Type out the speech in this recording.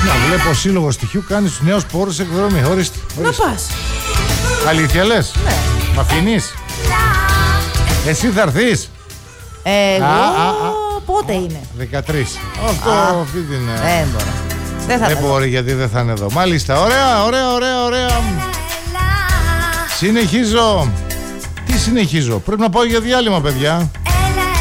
Να βλέπω σύλλογο στοιχείου κάνει τους νέους πόρους εκδρομή. Ορίστε. Να πας. Αλήθεια λες? Ναι. Μ' αφήνεις? Εσύ θα έρθεις? Εγώ πότε είναι? 13. Αυτό αυτή την... Δεν μπορώ. Δεν μπορεί γιατί δεν θα είναι εδώ. Μάλιστα, ωραία. Συνεχίζω. Τι συνεχίζω? Πρέπει να πάω για διάλειμμα, παιδιά.